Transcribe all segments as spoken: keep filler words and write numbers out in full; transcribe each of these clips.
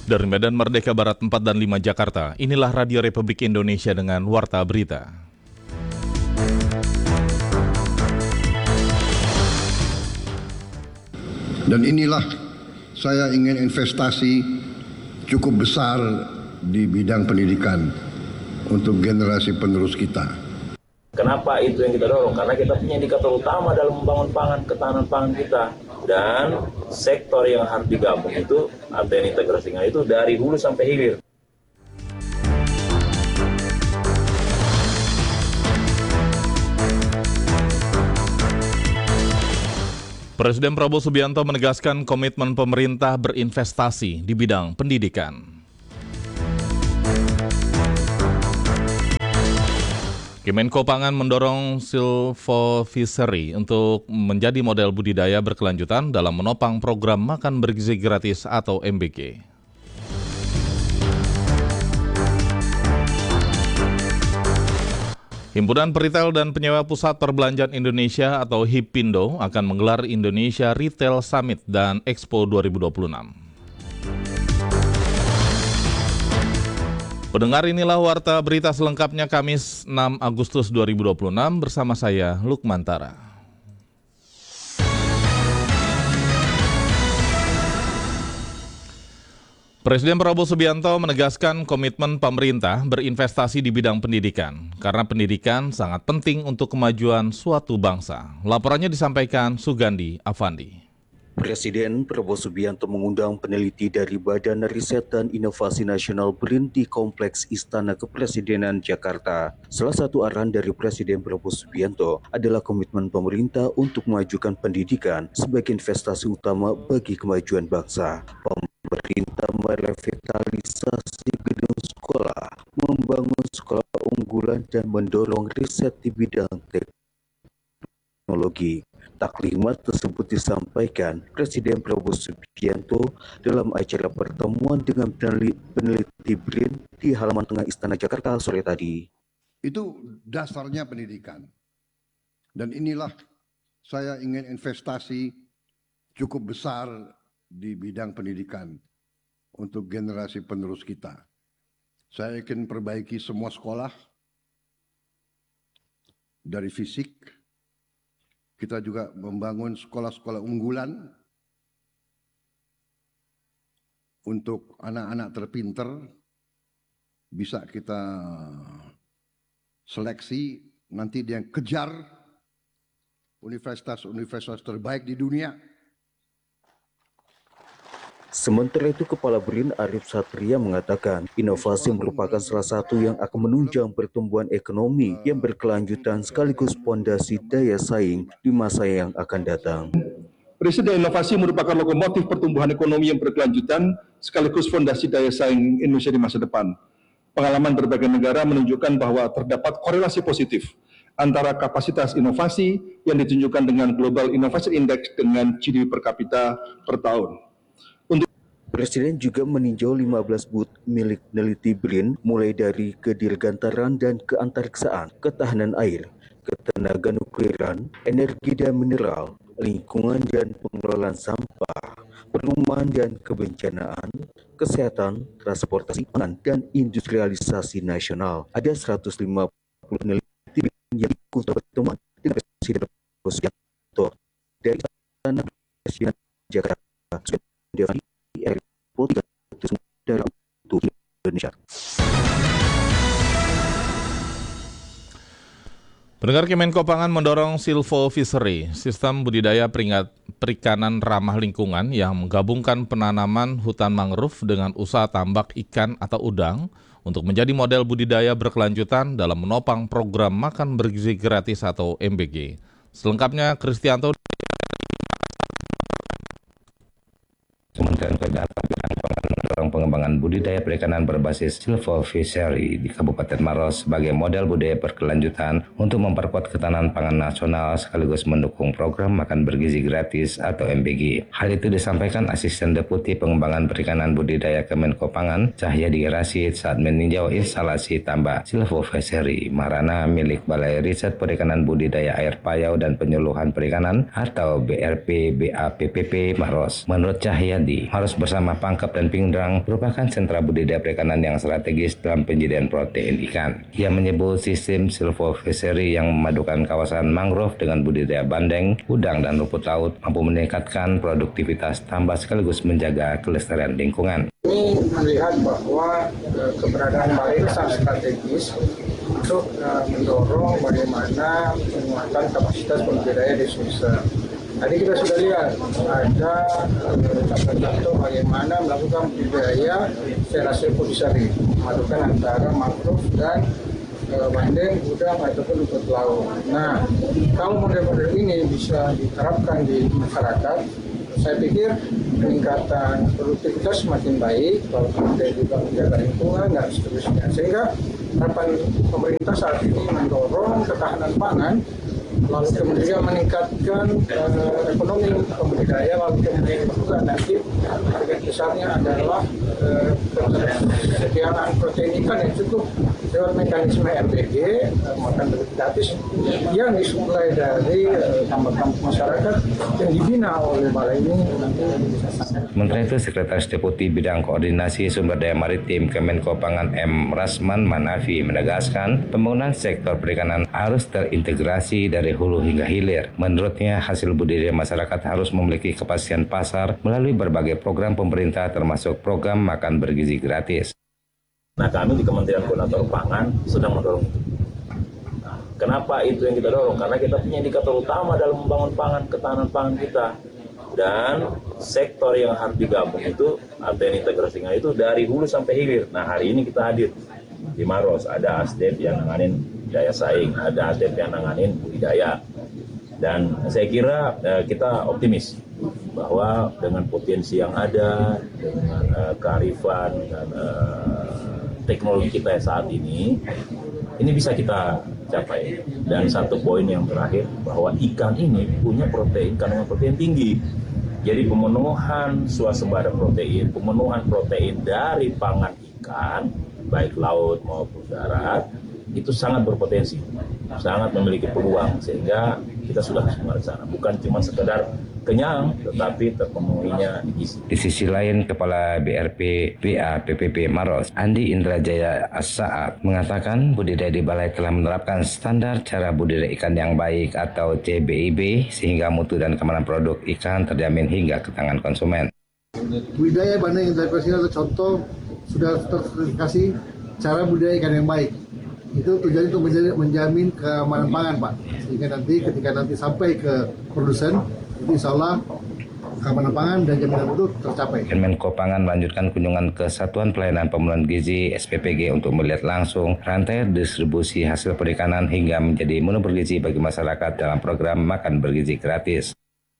Dari Medan Merdeka Barat empat dan lima Jakarta, inilah Radio Republik Indonesia dengan Warta Berita. Dan inilah saya ingin investasi cukup besar di bidang pendidikan untuk generasi penerus kita. Kenapa itu yang kita dorong? Karena kita punya indikator utama dalam membangun pangan, ketahanan pangan kita. Dan sektor yang harus digabung itu, atau yang integrasikan itu dari hulu sampai hilir. Presiden Prabowo Subianto menegaskan komitmen pemerintah berinvestasi di bidang pendidikan. Kemenko Pangan mendorong silvofishery untuk menjadi model budidaya berkelanjutan dalam menopang program makan bergizi gratis atau M B G. Himpunan Peritel dan Penyewa Pusat Perbelanjaan Indonesia atau HIPINDO akan menggelar Indonesia Retail Summit dan Expo dua ribu dua puluh enam. Pendengar, inilah warta berita selengkapnya Kamis enam Agustus dua ribu dua puluh enam bersama saya Lukman Tara. Presiden Prabowo Subianto menegaskan komitmen pemerintah berinvestasi di bidang pendidikan karena pendidikan sangat penting untuk kemajuan suatu bangsa. Laporannya disampaikan Sugandi Avandi. Presiden Prabowo Subianto mengundang peneliti dari Badan Riset dan Inovasi Nasional BRIN di Kompleks Istana Kepresidenan Jakarta. Salah satu arahan dari Presiden Prabowo Subianto adalah komitmen pemerintah untuk memajukan pendidikan sebagai investasi utama bagi kemajuan bangsa. Pemerintah merevitalisasi gedung sekolah, membangun sekolah unggulan dan mendorong riset di bidang teknologi. Taklimat tersebut disampaikan Presiden Prabowo Subianto dalam acara pertemuan dengan peneliti BRIN di halaman tengah Istana Jakarta sore tadi. Itu dasarnya pendidikan. Dan inilah saya ingin investasi cukup besar di bidang pendidikan untuk generasi penerus kita. Saya ingin perbaiki semua sekolah dari fisik. Kita juga membangun sekolah-sekolah unggulan untuk anak-anak terpinter, bisa kita seleksi, nanti dia kejar universitas-universitas terbaik di dunia. Sementara itu, Kepala BRIN Arief Satria mengatakan inovasi merupakan salah satu yang akan menunjang pertumbuhan ekonomi yang berkelanjutan sekaligus fondasi daya saing di masa yang akan datang. Presiden inovasi merupakan lokomotif pertumbuhan ekonomi yang berkelanjutan sekaligus fondasi daya saing Indonesia di masa depan. Pengalaman berbagai negara menunjukkan bahwa terdapat korelasi positif antara kapasitas inovasi yang ditunjukkan dengan Global Innovation Index dengan G D P per kapita per tahun. Presiden juga meninjau lima belas booth milik peneliti BRIN mulai dari kedirgantaran dan keantariksaan, ketahanan air, ketenaga nukliran, energi dan mineral, lingkungan dan pengelolaan sampah, perumahan dan kebencanaan, kesehatan, transportasi pangan, dan industrialisasi nasional. Ada seratus lima puluh peneliti yang ikut pertemuan dengan Presiden Prabowo Subianto dari Istana Presiden Jakarta. Indonesia. Pendengar, Kemenko Pangan mendorong silvofishery, sistem budidaya peringat, perikanan ramah lingkungan yang menggabungkan penanaman hutan mangrove dengan usaha tambak ikan atau udang untuk menjadi model budidaya berkelanjutan dalam menopang program makan bergizi gratis atau M B G. Selengkapnya, Kristianto. Kementerian P D A K Bidang Pangan mendorong pengembangan budidaya perikanan berbasis silvofishery di Kabupaten Maros sebagai model budaya berkelanjutan untuk memperkuat ketahanan pangan nasional sekaligus mendukung program makan bergizi gratis atau M B G. Hal itu disampaikan Asisten Deputi Pengembangan Perikanan Budidaya Kemenko Pangan Cahyadi Rasyid saat meninjau instalasi tambak silvofishery Marana milik Balai Riset Perikanan Budidaya Air Payau dan Penyuluhan Perikanan atau B R P B A P P P Maros. Menurut Cahyadi, harus bersama Pangkep dan Pindrang merupakan sentra budidaya perikanan yang strategis dalam penyediaan protein ikan. Ia menyebut sistem silvofishery yang memadukan kawasan mangrove dengan budidaya bandeng, udang, dan rumput laut mampu meningkatkan produktivitas tambah sekaligus menjaga kelestarian lingkungan. Ini melihat bahwa uh, keberadaan Bali ini sangat strategis untuk uh, mendorong bagaimana penguatan kapasitas budidaya di Sulsel. Tadi kita sudah lihat ada contoh-contoh uh, bagaimana melakukan budidaya secara silvofishery, memadukan antara mangrove dan uh, bandeng, udang ataupun rumput laut. Nah, kalau model-model ini bisa diterapkan di masyarakat, saya pikir peningkatan produktivitas semakin baik, kalau kemudian juga menjaga lingkungan dan seterusnya. Sehingga harapan pemerintah saat ini mendorong ketahanan pangan, lalu kemudian meningkatkan uh, ekonomi pembudidaya, lalu kemudian juga nanti target besarnya adalah uh, kesediaan protein ikan yang cukup lewat mekanisme R B G, uh, makan gratis, yang disuplai dari uh, tambak-tambak masyarakat yang dibina oleh balai ini nanti bisa sangat. Sementara itu, Sekretaris Deputi Bidang Koordinasi Sumber Daya Maritim Kemenko Pangan M. Rasman Manafi menegaskan pembangunan sektor perikanan harus terintegrasi dari hulu hingga hilir. Menurutnya, hasil budidaya masyarakat harus memiliki kepastian pasar melalui berbagai program pemerintah termasuk program makan bergizi gratis. Nah, kami di Kementerian Koordinator Pangan sedang mendorong itu. Nah, kenapa itu yang kita dorong? Karena kita punya indikator utama dalam membangun pangan, ketahanan pangan kita. Dan sektor yang harus digabung itu, atau yang integrasinya itu dari hulu sampai hilir. Nah, hari ini kita hadir di Maros, ada Asdep yang nanganin daya saing, ada Asdep yang nanganin budidaya. Dan saya kira eh, kita optimis bahwa dengan potensi yang ada, dengan eh, kearifan dan eh, teknologi kita saat ini, ini bisa kita capai. Dan satu poin yang terakhir, bahwa ikan ini punya protein, kandungan protein tinggi. Jadi pemenuhan swasembada protein, pemenuhan protein dari pangan ikan, baik laut maupun darat, itu sangat berpotensi, sangat memiliki peluang, sehingga kita sudah semua di sana. Bukan cuma sekedar kenyang, tetapi terpenuhinya gizi. Di sisi lain, Kepala B R P P A P P P Maros, Andi Indrajaya As-Saat, mengatakan budidaya di Balai telah menerapkan standar cara budidaya ikan yang baik atau C B I B, sehingga mutu dan keamanan produk ikan terjamin hingga ke tangan konsumen. Budidaya bandeng integrasi adalah contoh sudah tersertifikasi cara budidaya ikan yang baik. Itu tujuannya untuk menjamin keamanan pangan, Pak. Sehingga nanti ketika nanti sampai ke produsen, itu insya Allah keamanan pangan dan jaminan mutu tercapai. Kemenko Pangan melanjutkan kunjungan ke Satuan Pelayanan Pemenuhan Gizi S P P G untuk melihat langsung rantai distribusi hasil perikanan hingga menjadi menu bergizi bagi masyarakat dalam program makan bergizi gratis.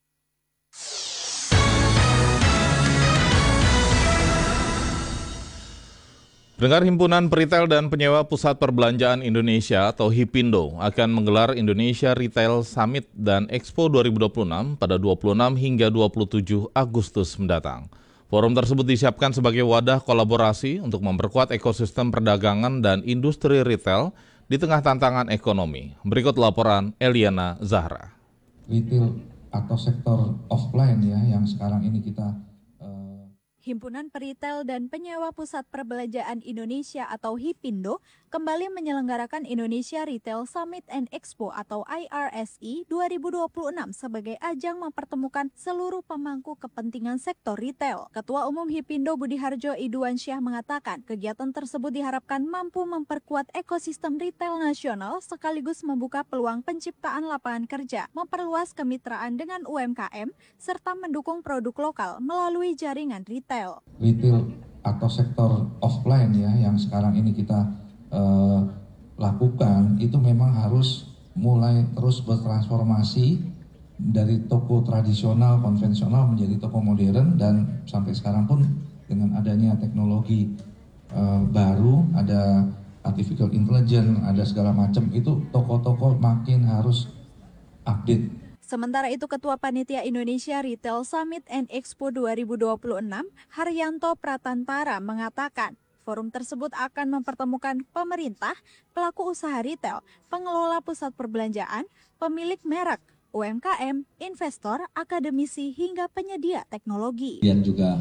Pendengar, Himpunan Peritel dan Penyewa Pusat Perbelanjaan Indonesia atau HIPINDO akan menggelar Indonesia Retail Summit dan Expo dua ribu dua puluh enam pada dua puluh enam hingga dua puluh tujuh Agustus mendatang. Forum tersebut disiapkan sebagai wadah kolaborasi untuk memperkuat ekosistem perdagangan dan industri retail di tengah tantangan ekonomi. Berikut laporan Eliana Zahra. Retail atau sektor offline ya yang sekarang ini kita Himpunan Peritel dan Penyewa Pusat Perbelanjaan Indonesia atau HIPINDO kembali menyelenggarakan Indonesia Retail Summit and Expo atau I R S E dua ribu dua puluh enam sebagai ajang mempertemukan seluruh pemangku kepentingan sektor retail. Ketua Umum HIPINDO Budiharjo Iduansyah mengatakan kegiatan tersebut diharapkan mampu memperkuat ekosistem retail nasional sekaligus membuka peluang penciptaan lapangan kerja, memperluas kemitraan dengan U M K M, serta mendukung produk lokal melalui jaringan retail. Retail atau sektor offline ya yang sekarang ini kita eh, lakukan itu memang harus mulai terus bertransformasi dari toko tradisional konvensional menjadi toko modern, dan sampai sekarang pun dengan adanya teknologi eh, baru, ada artificial intelligence, ada segala macam, itu toko-toko makin harus update. Sementara itu, Ketua Panitia Indonesia Retail Summit and Expo dua ribu dua puluh enam, Haryanto Pratantara, mengatakan forum tersebut akan mempertemukan pemerintah, pelaku usaha retail, pengelola pusat perbelanjaan, pemilik merek, U M K M, investor, akademisi, hingga penyedia teknologi. Dan juga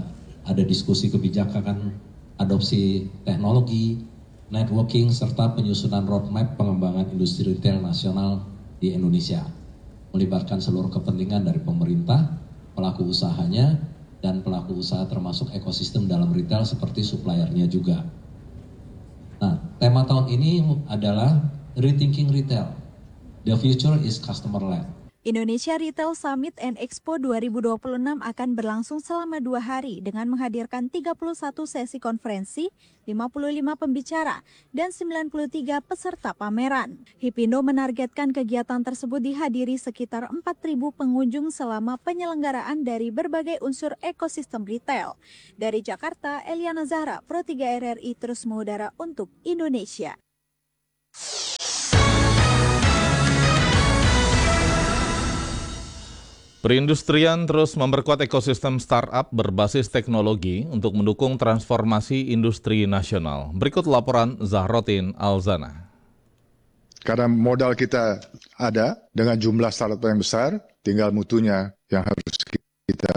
ada diskusi kebijakan, adopsi teknologi, networking, serta penyusunan roadmap pengembangan industri retail nasional di Indonesia. Melibatkan seluruh kepentingan dari pemerintah, pelaku usahanya, dan pelaku usaha termasuk ekosistem dalam retail seperti suppliernya juga. Nah, tema tahun ini adalah Rethinking Retail. The future is customer-led. Indonesia Retail Summit and Expo dua ribu dua puluh enam akan berlangsung selama dua hari dengan menghadirkan tiga puluh satu sesi konferensi, lima puluh lima pembicara, dan sembilan puluh tiga peserta pameran. Hipindo menargetkan kegiatan tersebut dihadiri sekitar empat ribu pengunjung selama penyelenggaraan dari berbagai unsur ekosistem retail. Dari Jakarta, Eliana Zahra, Pro tiga R R I terus mengudara untuk Indonesia. Perindustrian terus memperkuat ekosistem startup berbasis teknologi untuk mendukung transformasi industri nasional. Berikut laporan Zahrotin Alzana. Karena modal kita ada dengan jumlah startup yang besar, tinggal mutunya yang harus kita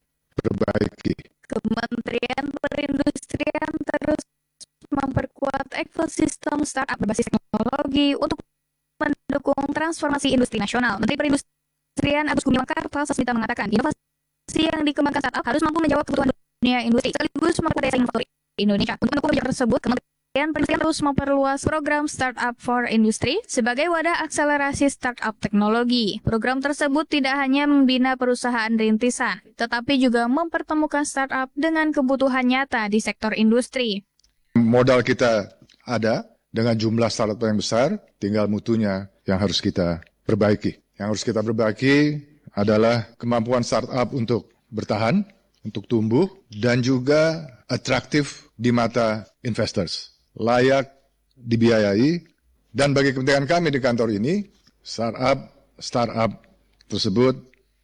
perbaiki. Kementerian Perindustrian terus memperkuat ekosistem startup berbasis teknologi untuk mendukung transformasi industri nasional. Menteri Perindustrian Kementerian Agus Gumiwang Kartasasmita mengatakan, inovasi yang dikembangkan startup harus mampu menjawab kebutuhan dunia industri sekaligus memperkuat daya saing faktori Indonesia. Untuk mendukung kebijakan tersebut, Kementerian Perindustrian terus memperluas program Startup for Industry sebagai wadah akselerasi startup teknologi. Program tersebut tidak hanya membina perusahaan rintisan, tetapi juga mempertemukan startup dengan kebutuhan nyata di sektor industri. Modal kita ada dengan jumlah startup yang besar, tinggal mutunya yang harus kita perbaiki. Yang harus kita perbaiki adalah kemampuan startup untuk bertahan, untuk tumbuh, dan juga atraktif di mata investors. Layak dibiayai, dan bagi kepentingan kami di kantor ini, startup startup tersebut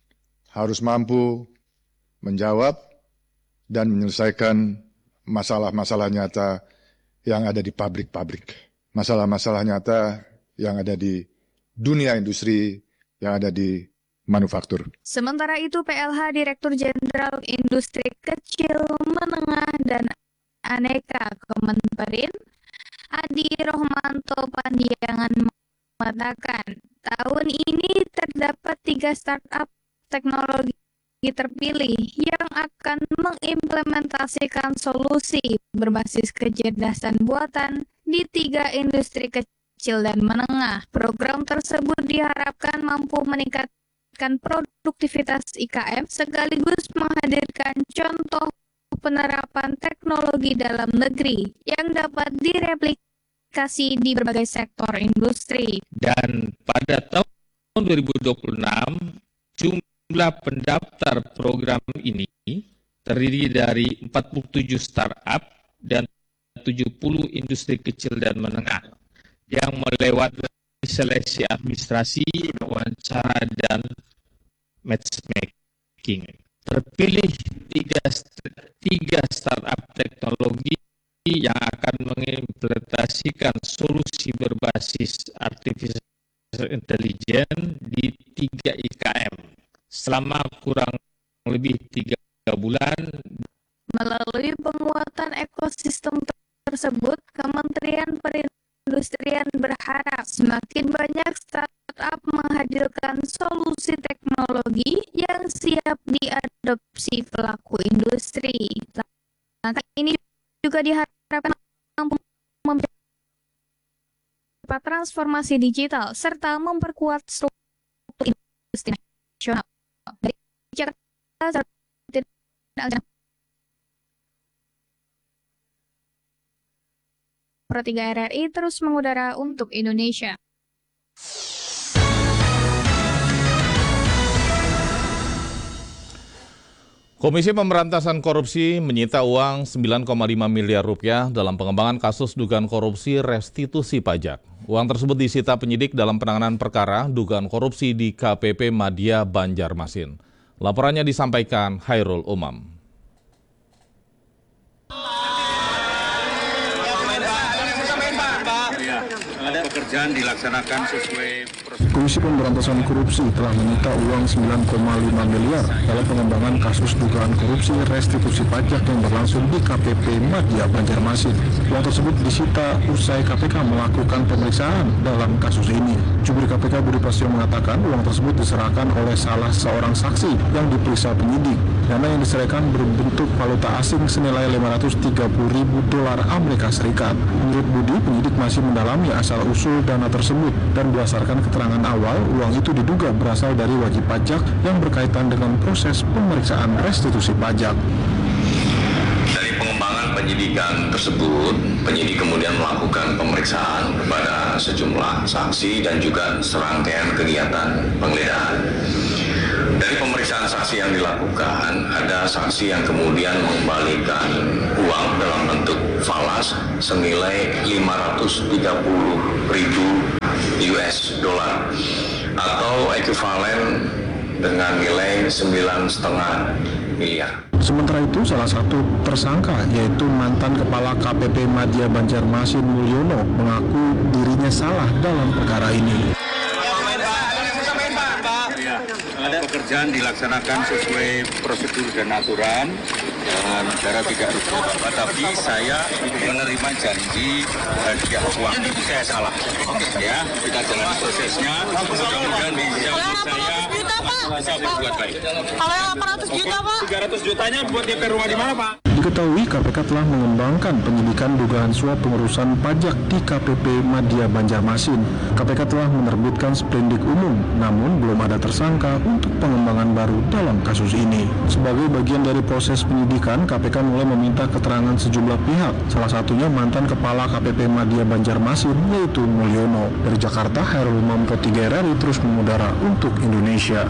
harus mampu menjawab dan menyelesaikan masalah-masalah nyata yang ada di pabrik-pabrik. Masalah-masalah nyata yang ada di dunia industri, yang ada di manufaktur. Sementara itu, P L H Direktur Jenderal Industri Kecil, Menengah, dan Aneka Kemenperin, Adi Rohmanto Pandiangan mengatakan, tahun ini terdapat tiga startup teknologi terpilih yang akan mengimplementasikan solusi berbasis kecerdasan buatan di tiga industri kecil kecil dan menengah. Program tersebut diharapkan mampu meningkatkan produktivitas I K M sekaligus menghadirkan contoh penerapan teknologi dalam negeri yang dapat direplikasi di berbagai sektor industri. Dan pada tahun dua ribu dua puluh enam, jumlah pendaftar program ini terdiri dari empat puluh tujuh startup dan tujuh puluh industri kecil dan menengah yang melewati seleksi administrasi, wawancara, dan matchmaking. Terpilih tiga, tiga startup teknologi yang akan mengimplementasikan solusi berbasis artificial intelligence di tiga I K M selama kurang lebih tiga bulan. Melalui penguatan ekosistem tersebut, Kementerian Perindustrian berharap semakin banyak startup menghadirkan solusi teknologi yang siap diadopsi pelaku industri. Langkah ini juga diharapkan mampu mempercepat transformasi digital serta memperkuat struktur industri nasional. Dari Jakarta, Pro tiga R R I terus mengudara untuk Indonesia. Komisi Pemberantasan Korupsi menyita uang sembilan koma lima miliar rupiah dalam pengembangan kasus dugaan korupsi restitusi pajak. Uang tersebut disita penyidik dalam penanganan perkara dugaan korupsi di K P P Madya Banjarmasin. Laporannya disampaikan Hairul Umam. pekerjaan dilaksanakan sesuai prosedur. Komisi Pemberantasan Korupsi telah menyita uang sembilan koma lima miliar dalam pengembangan kasus dugaan korupsi restitusi pajak yang berlangsung di K P P Madya Banjarmasin. Uang tersebut disita usai K P K melakukan pemeriksaan dalam kasus ini. Jubir K P K Budi Prasetyo mengatakan uang tersebut diserahkan oleh salah seorang saksi yang diperiksa penyidik. Dana yang diserahkan berbentuk valuta asing senilai lima ratus tiga puluh ribu dolar Amerika Serikat. Menurut Budi, penyidik masih mendalami asal-usul dana tersebut dan berdasarkan keterangan awal, uang itu diduga berasal dari wajib pajak yang berkaitan dengan proses pemeriksaan restitusi pajak. Dari pengembangan penyidikan tersebut, penyidik kemudian melakukan pemeriksaan kepada sejumlah saksi dan juga serangkaian kegiatan penggeledahan. Dari pemeriksaan saksi yang dilakukan, ada saksi yang kemudian mengembalikan uang dalam bentuk falas senilai lima ratus tiga puluh ribu U S dollar atau ekuivalen dengan nilai sembilan koma lima miliar. Sementara itu, salah satu tersangka yaitu mantan Kepala K P P Madya Banjarmasin Mulyono mengaku dirinya salah dalam perkara ini. Pekerjaan dilaksanakan sesuai prosedur dan aturan dan negara tidak rugi apa-apa, tapi saya menerima janji hadiah uang itu saya salah. Ya, kita jalan prosesnya, mudah-mudahan bisa saya bisa berbuat baik. Kalau yang delapan ratus juta, Pak? tiga ratus jutanya buat D P rumah di mana, Pak? Diketahui K P K telah mengembangkan penyidikan dugaan suap pengurusan pajak di K P P Madya Banjarmasin. K P K telah menerbitkan sprindik umum, namun belum ada tersangka untuk pengembangan baru dalam kasus ini. Sebagai bagian dari proses penyidikan, K P K mulai meminta keterangan sejumlah pihak, salah satunya mantan Kepala K P P Madya Banjarmasin yaitu Mulyono. Dari Jakarta, Hairul Umam Pro tiga R R I terus mengudara untuk Indonesia.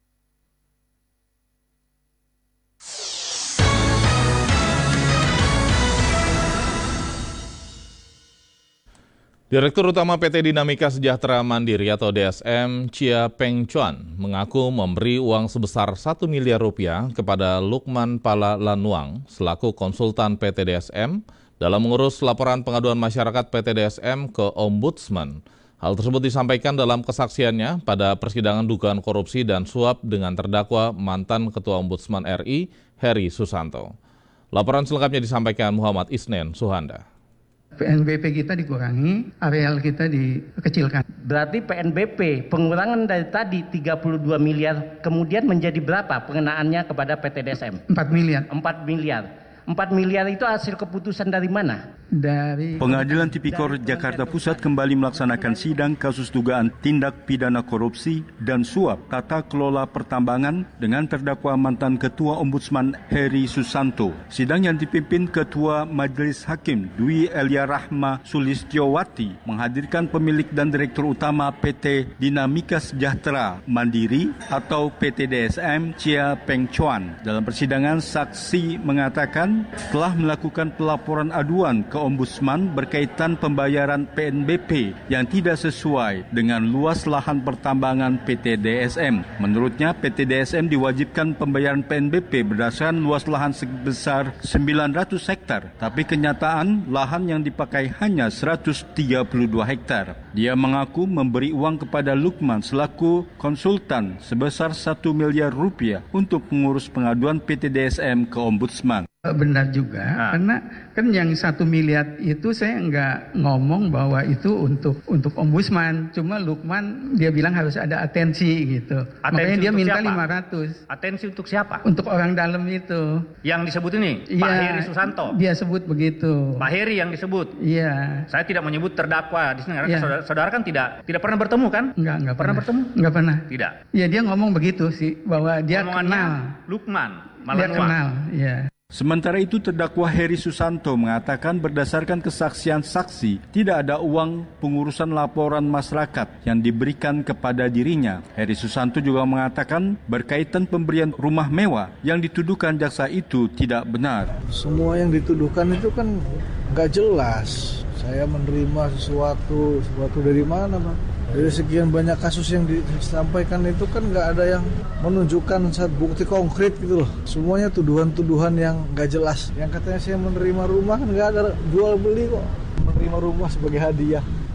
Direktur Utama P T Dinamika Sejahtera Mandiri atau D S M, Chia Peng Chuan, mengaku memberi uang sebesar satu miliar rupiah kepada Lukman Pala Lanuang selaku konsultan P T D S M dalam mengurus laporan pengaduan masyarakat P T D S M ke Ombudsman. Hal tersebut disampaikan dalam kesaksiannya pada persidangan dugaan korupsi dan suap dengan terdakwa mantan Ketua Ombudsman R I, Heri Susanto. Laporan selengkapnya disampaikan Muhammad Isnen Suhanda. P N B P kita dikurangi, areal kita dikecilkan. Berarti P N B P pengurangan dari tadi tiga puluh dua miliar kemudian menjadi berapa pengenaannya kepada P T D S M? empat miliar. empat miliar. empat miliar itu hasil keputusan dari mana? Dari Pengadilan Tipikor Jakarta Pusat kembali melaksanakan sidang kasus dugaan tindak pidana korupsi dan suap tata kelola pertambangan dengan terdakwa mantan Ketua Ombudsman Heri Susanto. Sidang yang dipimpin Ketua Majelis Hakim Dwi Elia Rahma Sulistyowati menghadirkan pemilik dan Direktur Utama P T Dinamika Sejahtera Mandiri atau P T D S M, Chia Peng Chuan. Dalam persidangan, saksi mengatakan telah melakukan pelaporan aduan ke Ombudsman berkaitan pembayaran P N B P yang tidak sesuai dengan luas lahan pertambangan P T D S M. Menurutnya, P T D S M diwajibkan pembayaran P N B P berdasarkan luas lahan sebesar sembilan ratus hektar, tapi kenyataan lahan yang dipakai hanya seratus tiga puluh dua hektar. Dia mengaku memberi uang kepada Lukman selaku konsultan sebesar satu miliar rupiah untuk mengurus pengaduan P T D S M ke Ombudsman. Benar juga, nah. Karena kan yang satu miliar itu saya nggak ngomong bahwa itu untuk untuk Ombudsman, cuma Lukman dia bilang harus ada atensi gitu. Atensi makanya dia minta siapa? lima ratus. Atensi untuk siapa? Untuk orang dalam itu. Yang disebut ini? Ya, Pak Heri Susanto? Dia sebut begitu. Pak Heri yang disebut? Iya. Saya tidak menyebut terdakwa di sini, karena ya. saudara, saudara kan tidak tidak pernah bertemu kan? Enggak, enggak pernah. pernah bertemu? Enggak pernah. Tidak? Iya, dia ngomong begitu sih, bahwa dia Ngomongannya kenal. Lukman Malanuang. Dia kenal, iya. Sementara itu, terdakwa Heri Susanto mengatakan berdasarkan kesaksian saksi, tidak ada uang pengurusan laporan masyarakat yang diberikan kepada dirinya. Heri Susanto juga mengatakan berkaitan pemberian rumah mewah yang dituduhkan jaksa itu tidak benar. Semua yang dituduhkan itu kan nggak jelas. Saya menerima sesuatu, sesuatu dari mana, Pak? Dari sekian banyak kasus yang disampaikan itu kan nggak ada yang menunjukkan satu bukti konkret gitu loh. Semuanya tuduhan-tuduhan yang nggak jelas. Yang katanya saya menerima rumah kan nggak ada jual beli kok. Menerima rumah sebagai hadiah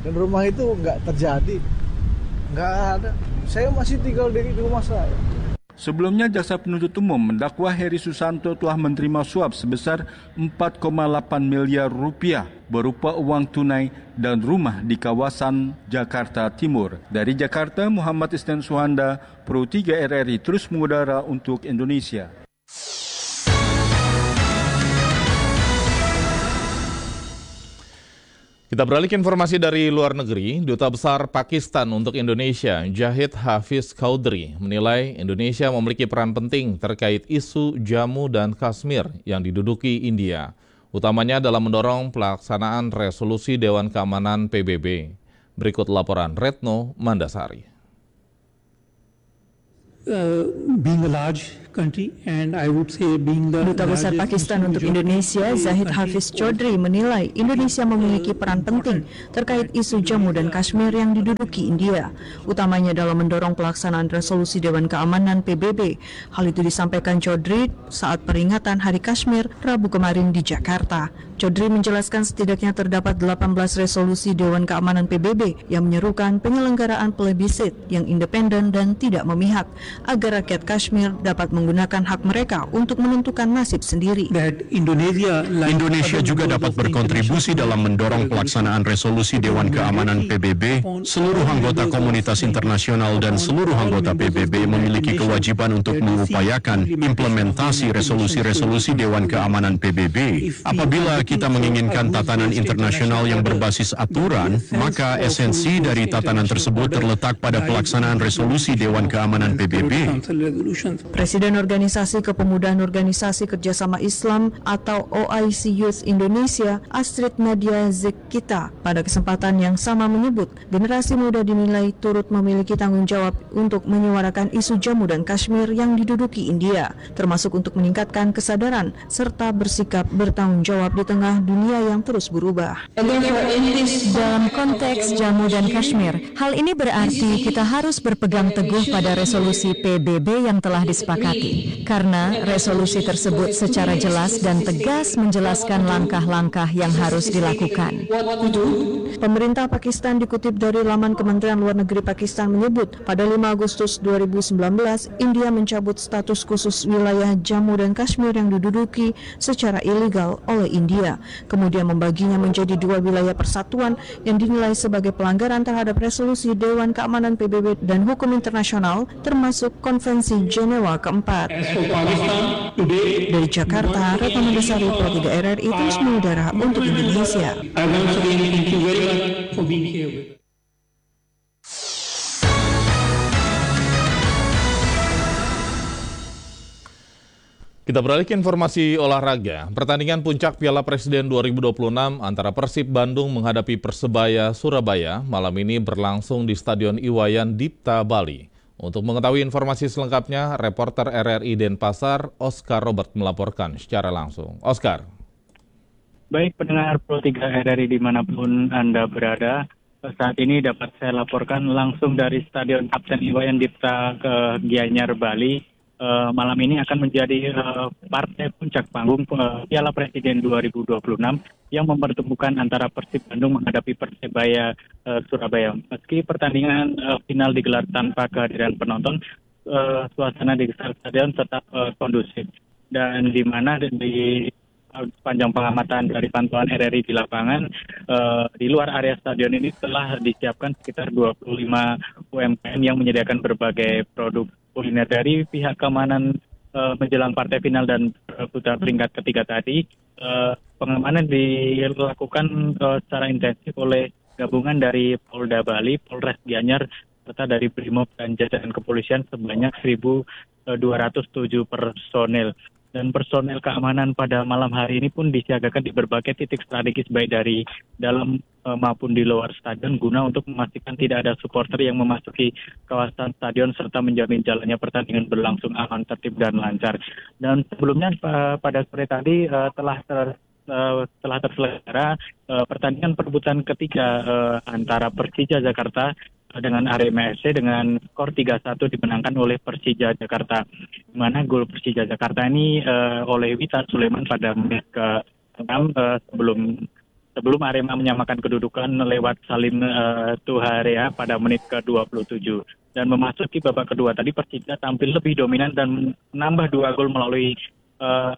Dan rumah itu nggak terjadi, nggak ada. Saya masih tinggal di rumah saya. Sebelumnya, Jaksa Penuntut Umum mendakwa Heri Susanto telah menerima suap sebesar empat koma delapan miliar rupiah berupa uang tunai dan rumah di kawasan Jakarta Timur. Dari Jakarta, Muhammad Isnan Suhanda, Pro tiga R R I terus mengudara untuk Indonesia. Kita beralih ke informasi dari luar negeri. Duta Besar Pakistan untuk Indonesia, Jahid Hafiz Chaudhry, menilai Indonesia memiliki peran penting terkait isu Jammu dan Kashmir yang diduduki India, utamanya dalam mendorong pelaksanaan resolusi Dewan Keamanan P B B. Berikut laporan Retno Mandasari. Uh, being a large country and I would say being the Duta Besar Pakistan untuk Indonesia, Zahid Hafiz Chaudhry, menilai Indonesia memiliki peran penting terkait isu Jammu dan Kashmir yang diduduki India, utamanya dalam mendorong pelaksanaan resolusi Dewan Keamanan P B B. Hal itu disampaikan Chaudhry saat peringatan Hari Kashmir Rabu kemarin di Jakarta. Chaudhry menjelaskan setidaknya terdapat delapan belas resolusi Dewan Keamanan P B B yang menyerukan penyelenggaraan plebisit yang independen dan tidak memihak, agar rakyat Kashmir dapat menggunakan hak mereka untuk menentukan nasib sendiri. Indonesia, Indonesia juga dapat berkontribusi dalam mendorong pelaksanaan resolusi Dewan Keamanan P B B. Seluruh anggota komunitas internasional dan seluruh anggota P B B memiliki kewajiban untuk mengupayakan implementasi resolusi-resolusi Dewan Keamanan P B B. Apabila kita menginginkan tatanan internasional yang berbasis aturan, maka esensi dari tatanan tersebut terletak pada pelaksanaan resolusi Dewan Keamanan P B B. Presiden Organisasi Kepemudaan Organisasi Kerjasama Islam atau O I C Youth Indonesia, Astrid Nadia Zekita, pada kesempatan yang sama menyebut generasi muda dinilai turut memiliki tanggung jawab untuk menyuarakan isu Jammu dan Kashmir yang diduduki India, termasuk untuk meningkatkan kesadaran serta bersikap bertanggung jawab di tengah dunia yang terus berubah. Dalam konteks Jammu dan Kashmir, hal ini berarti kita harus berpegang teguh pada resolusi P B B yang telah disepakati, karena resolusi tersebut secara jelas dan tegas menjelaskan langkah-langkah yang harus dilakukan. Pemerintah Pakistan dikutip dari laman Kementerian Luar Negeri Pakistan menyebut pada lima Agustus dua ribu sembilan belas, India mencabut status khusus wilayah Jammu dan Kashmir yang diduduki secara ilegal oleh India, kemudian membaginya menjadi dua wilayah persatuan yang dinilai sebagai pelanggaran terhadap resolusi Dewan Keamanan P B B dan hukum internasional, termasuk Konvensi Jenewa keempat. Dari Jakarta, Retno Mandasari, Pro tiga R R I terus mengudara untuk Indonesia. Kita beralih ke informasi olahraga. Pertandingan puncak Piala Presiden dua ribu dua puluh enam antara Persib Bandung menghadapi Persebaya Surabaya malam ini berlangsung di Stadion Iwayan Dipta, Bali. Untuk mengetahui informasi selengkapnya, reporter R R I Denpasar, Oscar Robert melaporkan secara langsung. Oscar. Baik pendengar Pro tiga R R I dimanapun Anda berada, saat ini dapat saya laporkan langsung dari Stadion Kapten Iwayan Dipta ke Gianyar, Bali. Uh, malam ini akan menjadi uh, partai puncak panggung uh, Piala Presiden dua ribu dua puluh enam yang mempertemukan antara Persib Bandung menghadapi Persebaya uh, Surabaya. Meski pertandingan uh, final digelar tanpa kehadiran penonton, uh, suasana di stadion tetap uh, kondusif, dan di mana di sepanjang pengamatan dari pantauan R R I di lapangan, uh, di luar area stadion ini telah disiapkan sekitar dua puluh lima U M K M yang menyediakan berbagai produk kuliner. Dari pihak keamanan uh, menjelang partai final dan putar peringkat ketiga tadi, uh, pengamanan dilakukan uh, secara intensif oleh gabungan dari Polda Bali, Polres Gianyar, serta dari Brimob dan jajaran kepolisian sebanyak seribu dua ratus tujuh personel. Dan personel keamanan pada malam hari ini pun disiagakan di berbagai titik strategis baik dari dalam e, maupun di luar stadion guna untuk memastikan tidak ada supporter yang memasuki kawasan stadion serta menjamin jalannya pertandingan berlangsung aman, tertib dan lancar. Dan sebelumnya pa, pada sore tadi e, telah ter, e, telah terselenggara e, pertandingan perebutan ketiga e, antara Persija Jakarta dengan Arema F C dengan skor tiga satu dimenangkan oleh Persija Jakarta. Di mana gol Persija Jakarta ini uh, oleh Witan Sulaiman pada menit ke enam uh, sebelum sebelum Arema menyamakan kedudukan lewat Salim uh, Tuharea pada menit ke dua puluh tujuh. Dan memasuki babak kedua tadi Persija tampil lebih dominan dan menambah dua gol melalui uh,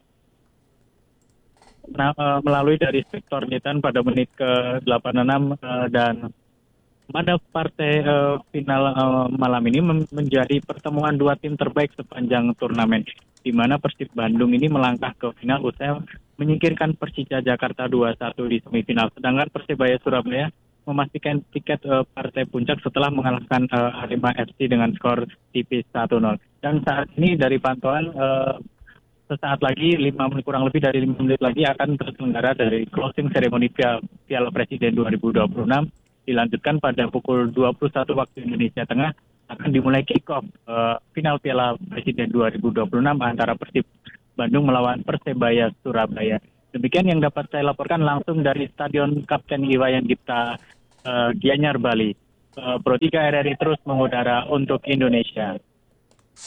na- uh, melalui dari Victor Nitan pada menit ke delapan puluh enam uh, dan pada partai uh, final uh, malam ini mem- menjadi pertemuan dua tim terbaik sepanjang turnamen, di mana Persib Bandung ini melangkah ke final usai menyingkirkan Persija Jakarta dua satu di semifinal. Sedangkan Persebaya Surabaya memastikan tiket uh, partai puncak setelah mengalahkan uh, Arema F C dengan skor tipis satu nol. Dan saat ini dari pantauan uh, sesaat lagi, lima menit kurang lebih dari lima menit lagi akan terselenggara dari closing ceremony Piala Presiden dua ribu dua puluh enam. Dilanjutkan pada pukul dua puluh satu waktu Indonesia Tengah akan dimulai kick-off uh, final Piala Presiden dua ribu dua puluh enam antara Persib Bandung melawan Persebaya Surabaya. Demikian yang dapat saya laporkan langsung dari Stadion Kapten Iwayan Dipta uh, Gianyar Bali. Uh, Pro tiga R R I terus mengudara untuk Indonesia.